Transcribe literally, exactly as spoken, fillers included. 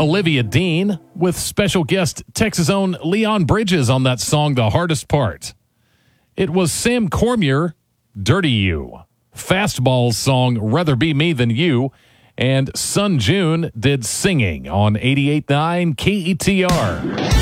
Olivia Dean with special guest Texas' own Leon Bridges on that song, The Hardest Part. It was Sam Cormier, Dirty You. Fastball's song, Rather Be Me Than You. And Sun June did Singing on eighty-eight point nine K E T R.